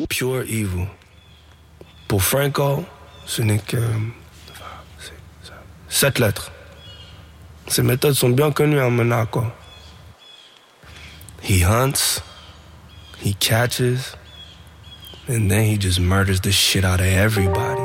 Pure evil. Pour Franco, ce n'est que 7 lettres. Ses méthodes sont bien connues à Monaco. He hunts, he catches, and then he just murders the shit out of everybody.